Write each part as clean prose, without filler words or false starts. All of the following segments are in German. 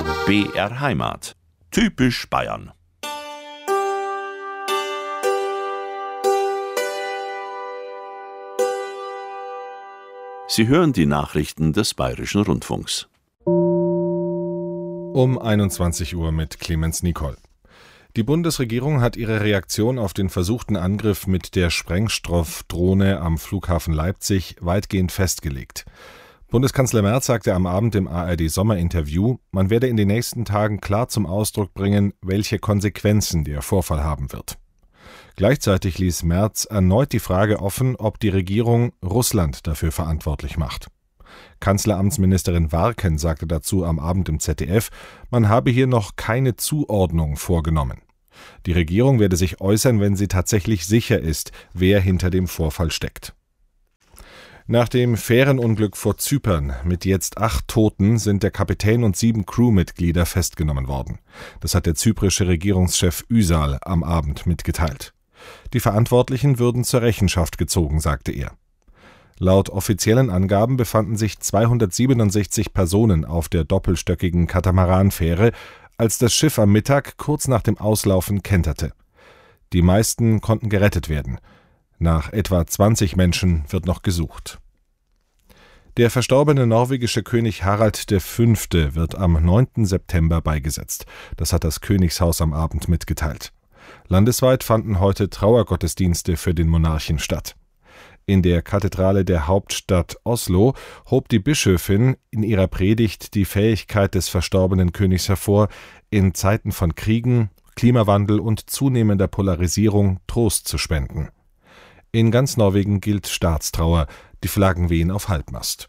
BR Heimat. Typisch Bayern. Sie hören die Nachrichten des Bayerischen Rundfunks. Um 21 Uhr mit Clemens Nicol. Die Bundesregierung hat ihre Reaktion auf den versuchten Angriff mit der Sprengstoffdrohne am Flughafen Leipzig weitgehend festgelegt. Bundeskanzler Merz sagte am Abend im ARD-Sommerinterview, man werde in den nächsten Tagen klar zum Ausdruck bringen, welche Konsequenzen der Vorfall haben wird. Gleichzeitig ließ Merz erneut die Frage offen, ob die Regierung Russland dafür verantwortlich macht. Kanzleramtsministerin Warken sagte dazu am Abend im ZDF, man habe hier noch keine Zuordnung vorgenommen. Die Regierung werde sich äußern, wenn sie tatsächlich sicher ist, wer hinter dem Vorfall steckt. Nach dem Fährenunglück vor Zypern mit jetzt 8 Toten sind der Kapitän und 7 Crewmitglieder festgenommen worden. Das hat der zyprische Regierungschef Üsal am Abend mitgeteilt. Die Verantwortlichen würden zur Rechenschaft gezogen, sagte er. Laut offiziellen Angaben befanden sich 267 Personen auf der doppelstöckigen Katamaranfähre, als das Schiff am Mittag kurz nach dem Auslaufen kenterte. Die meisten konnten gerettet werden. Nach etwa 20 Menschen wird noch gesucht. Der verstorbene norwegische König Harald V. wird am 9. September beigesetzt. Das hat das Königshaus am Abend mitgeteilt. Landesweit fanden heute Trauergottesdienste für den Monarchen statt. In der Kathedrale der Hauptstadt Oslo hob die Bischöfin in ihrer Predigt die Fähigkeit des verstorbenen Königs hervor, in Zeiten von Kriegen, Klimawandel und zunehmender Polarisierung Trost zu spenden. In ganz Norwegen gilt Staatstrauer, die Flaggen wehen auf Halbmast.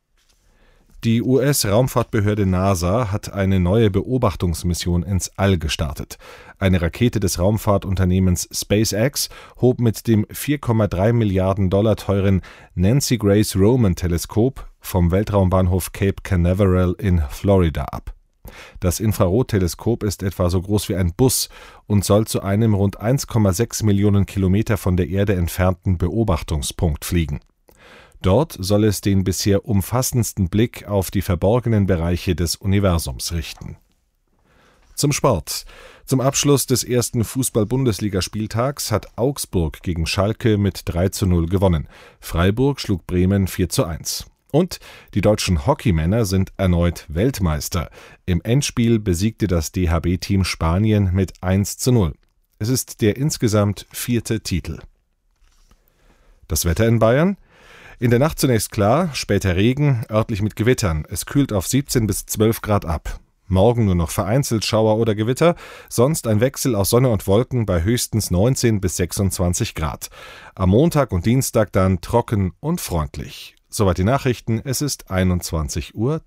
Die US-Raumfahrtbehörde NASA hat eine neue Beobachtungsmission ins All gestartet. Eine Rakete des Raumfahrtunternehmens SpaceX hob mit dem 4,3 Milliarden Dollar teuren Nancy Grace Roman Teleskop vom Weltraumbahnhof Cape Canaveral in Florida ab. Das Infrarotteleskop ist etwa so groß wie ein Bus und soll zu einem rund 1,6 Millionen Kilometer von der Erde entfernten Beobachtungspunkt fliegen. Dort soll es den bisher umfassendsten Blick auf die verborgenen Bereiche des Universums richten. Zum Sport. Zum Abschluss des ersten Fußball-Bundesligaspieltags hat Augsburg gegen Schalke mit 3:0 gewonnen. Freiburg schlug Bremen 4:1. Und die deutschen Hockeymänner sind erneut Weltmeister. Im Endspiel besiegte das DHB-Team Spanien mit 1:0. Es ist der insgesamt 4. Titel. Das Wetter in Bayern? In der Nacht zunächst klar, später Regen, örtlich mit Gewittern. Es kühlt auf 17 bis 12 Grad ab. Morgen nur noch vereinzelt Schauer oder Gewitter, sonst ein Wechsel aus Sonne und Wolken bei höchstens 19 bis 26 Grad. Am Montag und Dienstag dann trocken und freundlich. Soweit die Nachrichten, es ist 21:03 Uhr.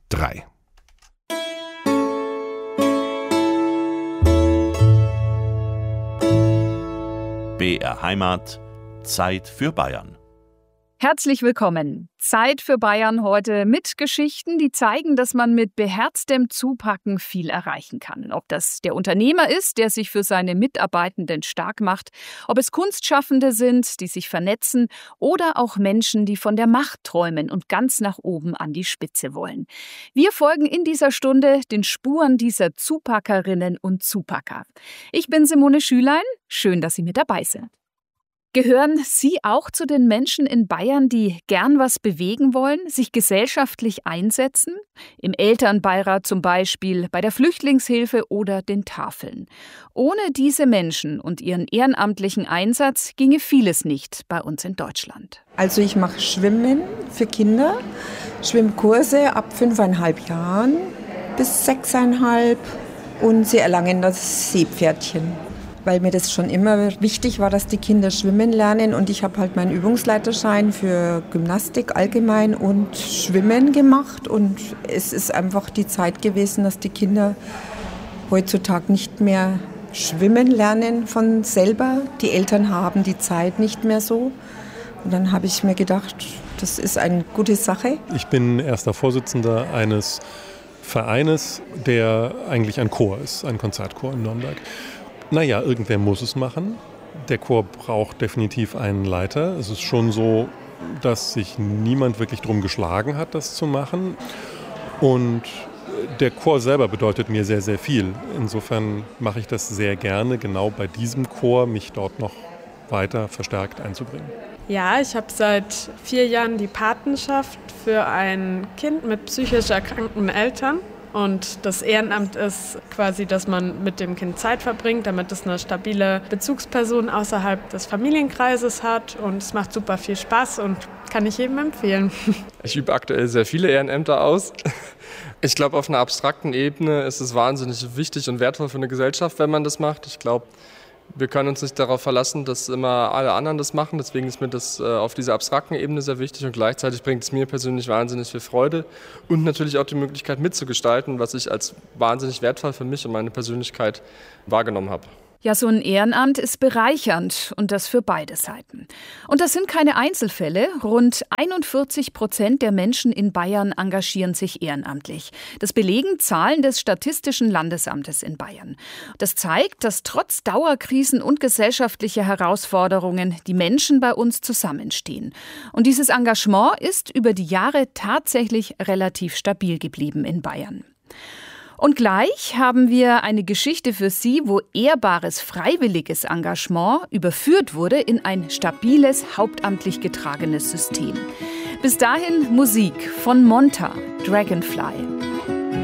BR Heimat. Zeit für Bayern. Herzlich willkommen. Zeit für Bayern heute mit Geschichten, die zeigen, dass man mit beherztem Zupacken viel erreichen kann. Ob das der Unternehmer ist, der sich für seine Mitarbeitenden stark macht, ob es Kunstschaffende sind, die sich vernetzen, oder auch Menschen, die von der Macht träumen und ganz nach oben an die Spitze wollen. Wir folgen in dieser Stunde den Spuren dieser Zupackerinnen und Zupacker. Ich bin Simone Schülein. Schön, dass Sie mit dabei sind. Gehören Sie auch zu den Menschen in Bayern, die gern was bewegen wollen, sich gesellschaftlich einsetzen? Im Elternbeirat zum Beispiel, bei der Flüchtlingshilfe oder den Tafeln. Ohne diese Menschen und ihren ehrenamtlichen Einsatz ginge vieles nicht bei uns in Deutschland. Also ich mache Schwimmen für Kinder, Schwimmkurse ab 5,5 Jahren bis 6,5 und sie erlangen das Seepferdchen. Weil mir das schon immer wichtig war, dass die Kinder schwimmen lernen. Und ich habe halt meinen Übungsleiterschein für Gymnastik allgemein und Schwimmen gemacht. Und es ist einfach die Zeit gewesen, dass die Kinder heutzutage nicht mehr schwimmen lernen von selber. Die Eltern haben die Zeit nicht mehr so. Und dann habe ich mir gedacht, das ist eine gute Sache. Ich bin erster Vorsitzender eines Vereines, der eigentlich ein Chor ist, ein Konzertchor in Nürnberg. Naja, irgendwer muss es machen. Der Chor braucht definitiv einen Leiter. Es ist schon so, dass sich niemand wirklich drum geschlagen hat, das zu machen. Und der Chor selber bedeutet mir sehr, sehr viel. Insofern mache ich das sehr gerne, genau bei diesem Chor mich dort noch weiter verstärkt einzubringen. Ja, ich habe seit 4 Jahren die Patenschaft für ein Kind mit psychisch erkrankten Eltern. Und das Ehrenamt ist quasi, dass man mit dem Kind Zeit verbringt, damit es eine stabile Bezugsperson außerhalb des Familienkreises hat. Und es macht super viel Spaß und kann ich jedem empfehlen. Ich übe aktuell sehr viele Ehrenämter aus. Ich glaube, auf einer abstrakten Ebene ist es wahnsinnig wichtig und wertvoll für eine Gesellschaft, wenn man das macht. Ich glaube, wir können uns nicht darauf verlassen, dass immer alle anderen das machen. Deswegen ist mir das auf dieser abstrakten Ebene sehr wichtig und gleichzeitig bringt es mir persönlich wahnsinnig viel Freude und natürlich auch die Möglichkeit mitzugestalten, was ich als wahnsinnig wertvoll für mich und meine Persönlichkeit wahrgenommen habe. Ja, so ein Ehrenamt ist bereichernd und das für beide Seiten. Und das sind keine Einzelfälle. Rund 41% der Menschen in Bayern engagieren sich ehrenamtlich. Das belegen Zahlen des Statistischen Landesamtes in Bayern. Das zeigt, dass trotz Dauerkrisen und gesellschaftlicher Herausforderungen die Menschen bei uns zusammenstehen. Und dieses Engagement ist über die Jahre tatsächlich relativ stabil geblieben in Bayern. Und gleich haben wir eine Geschichte für Sie, wo ehrbares, freiwilliges Engagement überführt wurde in ein stabiles, hauptamtlich getragenes System. Bis dahin Musik von Monta, Dragonfly.